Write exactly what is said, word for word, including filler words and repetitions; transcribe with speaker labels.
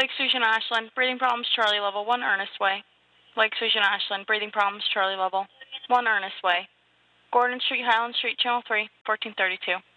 Speaker 1: Lake Susan Ashland, breathing problems, Charlie level, one Ernest Way. Lake Susan Ashland, breathing problems, Charlie level, one Ernest Way. Gordon Street, Highland Street, Channel three, fourteen thirty-two.